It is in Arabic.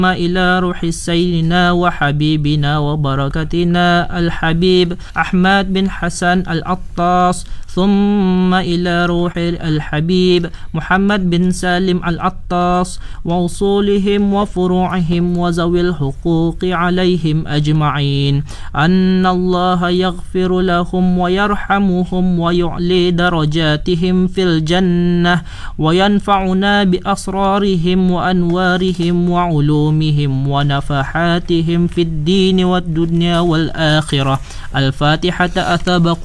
إلى روح سيدنا وحبيبنا وبركتنا الحبيب أحمد بن حسن العطاس، ثم إلى روح الحبيب محمد بن سالم العطاس ووصولهم وفروعهم وذوي الحقوق عليهم أجمعين، أن الله يغفر لهم ويرحمهم ويعلي درجاتهم في الجنة وينفعنا بأسرارهم وأنوارهم وعلومهم ونفحاتهم في الدين والدنيا والآخرة. الفاتحة. أثابكم